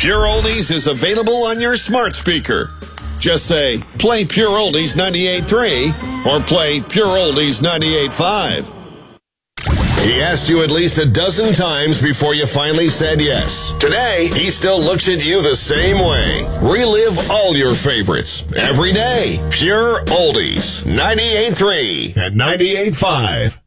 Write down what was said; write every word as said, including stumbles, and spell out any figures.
Pure Oldies is available on your smart speaker. Just say, play Pure Oldies ninety-eight point three or play Pure Oldies ninety-eight point five. He asked you at least a dozen times before you finally said yes. Today, he still looks at you the same way. Relive all your favorites every day. Pure Oldies ninety-eight point three and ninety-eight point five.